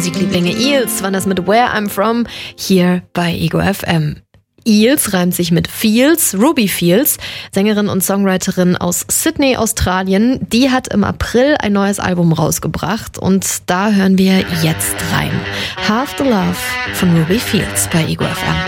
Musiklieblinge. Eels waren das mit Where I'm From hier bei Ego FM. Eels reimt sich mit Fields, Ruby Fields, Sängerin und Songwriterin aus Sydney, Australien. Die hat im April ein neues Album rausgebracht und da hören wir jetzt rein. Half the Love von Ruby Fields bei Ego FM.